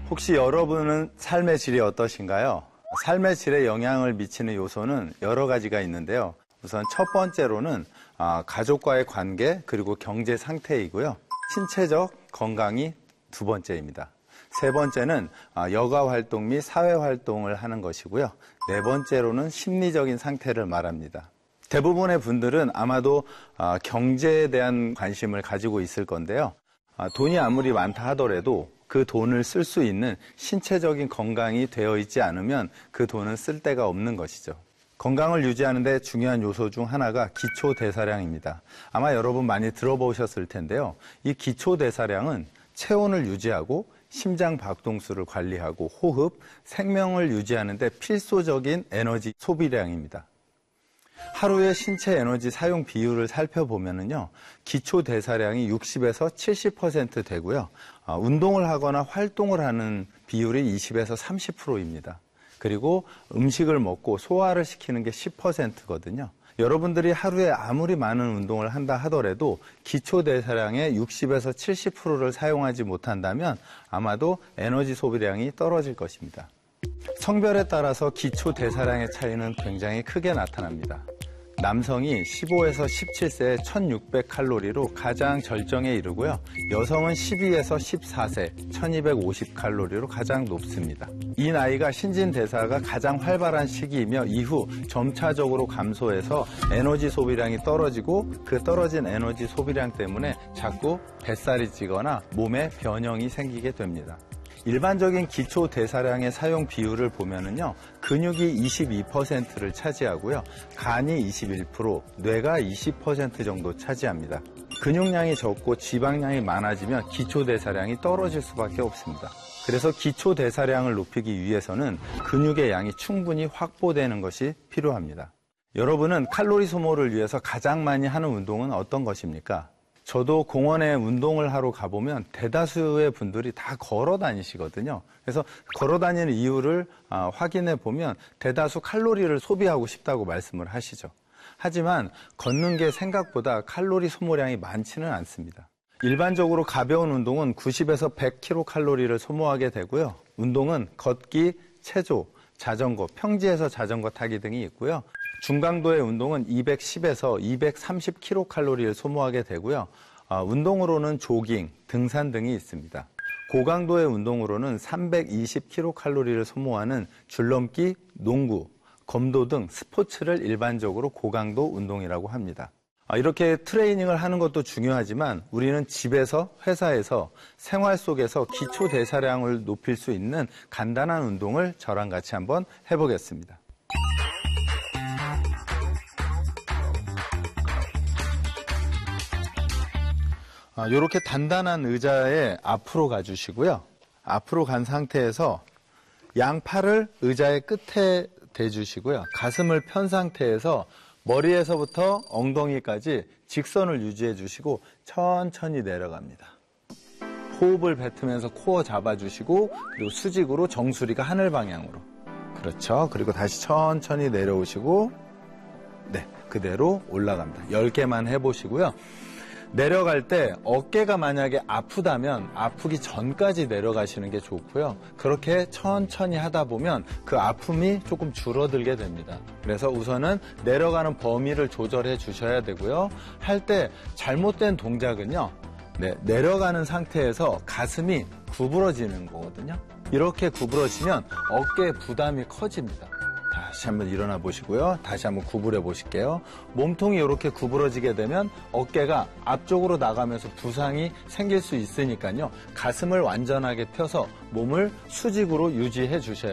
혹시 여러분은 삶의 질이 어떠신가요? 삶의 질에 영향을 미치는 요소는 여러 가지가 있는데요. 우선 첫 번째로는 가족과의 관계 그리고 경제 상태이고요. 신체적 건강이 두 번째입니다. 세 번째는 여가 활동 및 사회 활동을 하는 것이고요. 네 번째로는 심리적인 상태를 말합니다. 대부분의 분들은 아마도 경제에 대한 관심을 가지고 있을 건데요. 돈이 아무리 많다 하더라도 그 돈을 쓸 수 있는 신체적인 건강이 되어 있지 않으면 그 돈은 쓸 데가 없는 것이죠. 건강을 유지하는 데 중요한 요소 중 하나가 기초대사량입니다. 아마 여러분 많이 들어보셨을 텐데요. 이 기초대사량은 체온을 유지하고 심장 박동수를 관리하고 호흡, 생명을 유지하는 데 필수적인 에너지 소비량입니다. 하루의 신체 에너지 사용 비율을 살펴보면요. 기초 대사량이 60에서 70% 되고요. 운동을 하거나 활동을 하는 비율이 20에서 30%입니다. 그리고 음식을 먹고 소화를 시키는 게 10%거든요. 여러분들이 하루에 아무리 많은 운동을 한다 하더라도 기초 대사량의 60에서 70%를 사용하지 못한다면 아마도 에너지 소비량이 떨어질 것입니다. 성별에 따라서 기초 대사량의 차이는 굉장히 크게 나타납니다. 남성이 15에서 17세에 1600칼로리로 가장 절정에 이르고요. 여성은 12에서 14세 1250칼로리로 가장 높습니다. 이 나이가 신진대사가 가장 활발한 시기이며 이후 점차적으로 감소해서 에너지 소비량이 떨어지고 그 떨어진 에너지 소비량 때문에 자꾸 뱃살이 찌거나 몸에 변형이 생기게 됩니다. 일반적인 기초 대사량의 사용 비율을 보면은요, 근육이 22%를 차지하고요, 간이 21%, 뇌가 20% 정도 차지합니다. 근육량이 적고 지방량이 많아지면 기초 대사량이 떨어질 수밖에 없습니다. 그래서 기초 대사량을 높이기 위해서는 근육의 양이 충분히 확보되는 것이 필요합니다. 여러분은 칼로리 소모를 위해서 가장 많이 하는 운동은 어떤 것입니까? 저도 공원에 운동을 하러 가보면 대다수의 분들이 다 걸어 다니시거든요. 그래서 걸어 다니는 이유를 확인해 보면 대다수 칼로리를 소비하고 싶다고 말씀을 하시죠. 하지만 걷는 게 생각보다 칼로리 소모량이 많지는 않습니다. 일반적으로 가벼운 운동은 90에서 100kcal를 소모하게 되고요. 운동은 걷기, 체조, 자전거, 평지에서 자전거 타기 등이 있고요. 중강도의 운동은 210에서 230kcal를 소모하게 되고요. 운동으로는 조깅, 등산 등이 있습니다. 고강도의 운동으로는 320kcal를 소모하는 줄넘기, 농구, 검도 등 스포츠를 일반적으로 고강도 운동이라고 합니다. 이렇게 트레이닝을 하는 것도 중요하지만 우리는 집에서, 회사에서, 생활 속에서 기초 대사량을 높일 수 있는 간단한 운동을 저랑 같이 한번 해보겠습니다. 이렇게 단단한 의자에 앞으로 가주시고요. 앞으로 간 상태에서 양팔을 의자의 끝에 대주시고요. 가슴을 편 상태에서 머리에서부터 엉덩이까지 직선을 유지해 주시고 천천히 내려갑니다. 호흡을 뱉으면서 코어 잡아주시고 그리고 수직으로 정수리가 하늘 방향으로. 그렇죠. 그리고 다시 천천히 내려오시고 네, 그대로 올라갑니다. 10개만 해보시고요. 내려갈 때 어깨가 만약에 아프다면 아프기 전까지 내려가시는 게 좋고요. 그렇게 천천히 하다 보면 그 아픔이 조금 줄어들게 됩니다. 그래서 우선은 내려가는 범위를 조절해 주셔야 되고요. 할 때 잘못된 동작은요. 네, 내려가는 상태에서 가슴이 구부러지는 거거든요. 이렇게 구부러지면 어깨에 부담이 커집니다. 다시 한번 일어나 보시고요. 다시 한번 구부려 보실게요. 몸통이 이렇게 구부러지게 되면 어깨가 앞쪽으로 나가면서 부상이 생길 수 있으니까요. 가슴을 완전하게 펴서 몸을 수직으로 유지해 주셔야